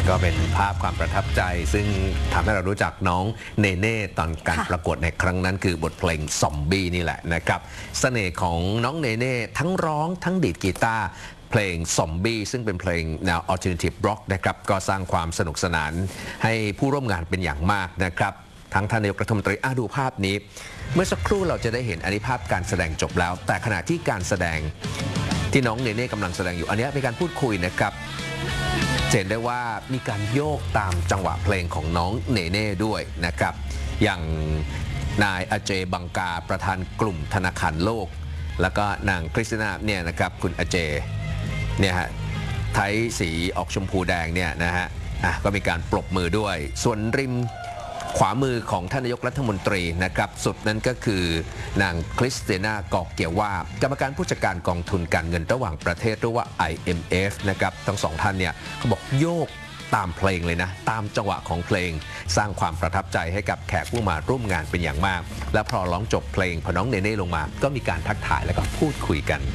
ก็เป็นภาพความประทับใจซึ่งทำให้เรารู้จักน้องเนเน่ตอนการประกวดในครั้งนั้นคือบทเพลงซอมบี้นี่แหละนะครับเสน่ห์ของน้องเนเน่ทั้งร้องทั้งดีดกีตาร์เพลงซอมบี้ซึ่งเป็นเพลงแนว Alternative Rock นะครับก็สร้างความสนุกสนานให้ผู้ร่วมงานเป็นอย่างมากนะครับทั้งท่านนายกรัฐมนตรีดูภาพนี้เมื่อสักครู่เราจะได้เห็นอันนี้ภาพการแสดงจบแล้วแต่ขณะที่การแสดงที่น้องเนเน่กำลังแสดงอยู่อันนี้มีการพูดคุยนะครับเห็นได้ว่ามีการโยกตามจังหวะเพลงของน้องเนเน่ด้วยนะครับอย่างนายอเจบังกาประธานกลุ่มธนาคารโลกแล้วก็นางคริสติน่าเนี่ยนะครับคุณอเจเนี่ยฮะไทยสีออกชมพูแดงเนี่ยนะฮะก็มีการปรบมือด้วยส่วนริมขวามือของท่านนายกรัฐมนตรีนะครับสุดนั้นก็คือนางคริสติน่ากอกเกียวว่ากรรมการผู้จัดการกองทุนการเงินระหว่างประเทศหรือว่า IMF นะครับทั้งสองท่านเนี่ยเขาบอกโยกตามเพลงเลยนะตามจังหวะของเพลงสร้างความประทับใจให้กับแขกผู้มาร่วมงานเป็นอย่างมากและพอร้องจบเพลงพอน้องเนเน่ลงมาก็มีการทักทายแล้วก็พูดคุยกัน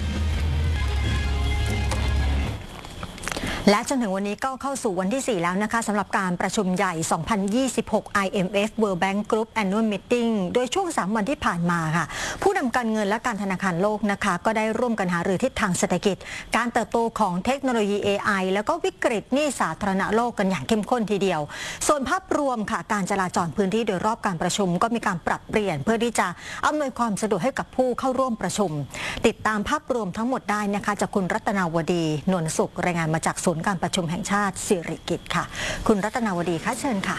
และจนถึงวันนี้ก็เข้าสู่วันที่ 4 แล้วนะคะสำหรับการประชุมใหญ่ 2026 IMF World Bank Group Annual Meeting โดยช่วง 3 วันที่ผ่านมาค่ะผู้นำการเงินและการธนาคารโลกนะคะก็ได้ร่วมกันหารือทิศทางเศรษฐกิจการเติบโตของเทคโนโลยี AI แล้วก็วิกฤตหนี้สาธารณะโลกกันอย่างเข้มข้นทีเดียวส่วนภาพรวมค่ะการจราจรพื้นที่โดยรอบการประชุมก็มีการปรับเปลี่ยนเพื่อที่จะอำนวยความสะดวกให้กับผู้เข้าร่วมประชุมติดตามภาพรวมทั้งหมดได้นะคะจากคุณรัตนาวดีนวลสุขรายงานมาจากศูนย์การประชุมแห่งชาติสิริกิติ์ค่ะคุณรัตนาวดีคะเชิญค่ะ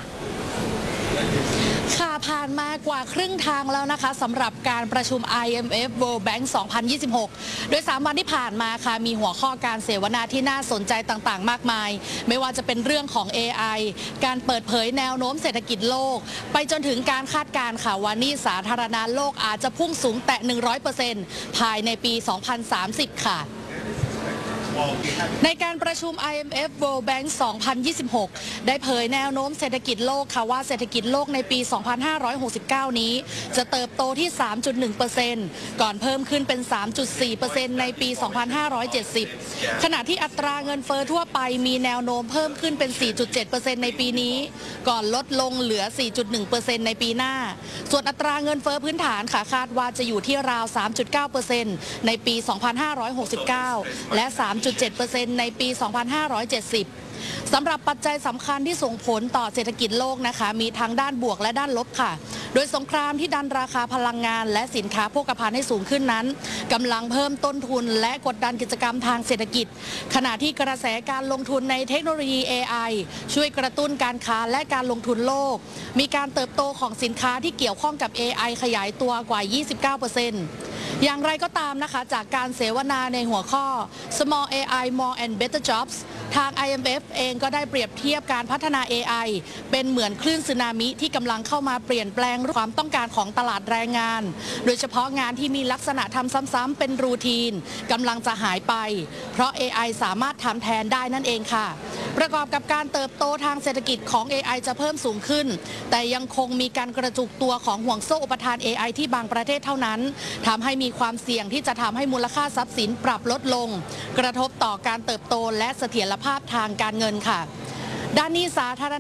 ค่ะผ่านมากว่าครึ่งทางแล้วนะคะสำหรับการประชุม IMF World Bank 2026 โดย3 วันที่ผ่านมาค่ะมีหัวข้อการเสวนาที่น่าสนใจต่างๆมากมายไม่ว่าจะเป็นเรื่องของ AI การเปิดเผยแนวโน้มเศรษฐกิจโลกไปจนถึงการคาดการณ์ค่ะว่าหนี้สาธารณะโลกอาจจะพุ่งสูงแตะ 100% ภายในปี 2030 ค่ะในการประชุม IMF World Bank 2026 ได้เผยแนวโน้มเศรษฐกิจโลกค่ะว่าเศรษฐกิจโลกในปี 2569 นี้จะเติบโตที่ 3.1% ก่อนเพิ่มขึ้นเป็น 3.4% ในปี 2570 ขณะที่อัตราเงินเฟ้อทั่วไปมีแนวโน้มเพิ่มขึ้นเป็น 4.7% ในปีนี้ก่อนลดลงเหลือ 4.1% ในปีหน้าส่วนอัตราเงินเฟ้อพื้นฐานค่ะคาดว่าจะอยู่ที่ราว 3.9% ในปี 2569 และ 3.7% ในปี 2570 สำหรับปัจจัยสำคัญที่ส่งผลต่อเศรษฐกิจโลกนะคะมีทั้งด้านบวกและด้านลบค่ะโดยสงครามที่ดันราคาพลังงานและสินค้าโภคภัณฑ์ให้สูงขึ้นนั้นกำลังเพิ่มต้นทุนและกดดันกิจกรรมทางเศรษฐกิจขณะที่กระแสการลงทุนในเทคโนโลยี AI ช่วยกระตุ้นการค้าและการลงทุนโลกมีการเติบโตของสินค้าที่เกี่ยวข้องกับ AI ขยายตัวกว่า 29%อย่างไรก็ตามนะคะจากการเสวนาในหัวข้อ Small AI More and Better Jobs ทาง IMF เองก็ได้เปรียบเทียบการพัฒนา AI เป็นเหมือนคลื่นสึนามิที่กำลังเข้ามาเปลี่ยนแปลงความต้องการของตลาดแรงงานโดยเฉพาะงานที่มีลักษณะทำซ้ำๆเป็นรูทีนกำลังจะหายไปเพราะ AI สามารถทำแทนได้นั่นเองค่ะประกอบกับการเติบโตทางเศรษฐกิจของ AI จะเพิ่มสูงขึ้นแต่ยังคงมีการกระจุกตัวของห่วงโซ่อุปทาน AI ที่บางประเทศเท่านั้นทำให้มีความเสี่ยงที่จะทำให้มูลค่าทรัพย์สินปรับลดลงกระทบต่อการเติบโตและเสถียรภาพทางการเงินค่ะด้านหนี้สาธารณะ